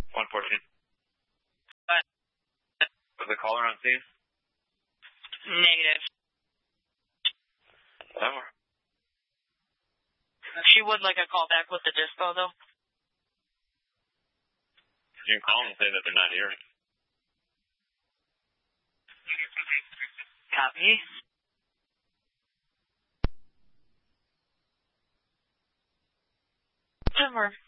114. What? Was the caller on scene? Negative. Whatever. She would like a call back with the dispo, though. You can call them and say that they're not here. Copy. Somewhere.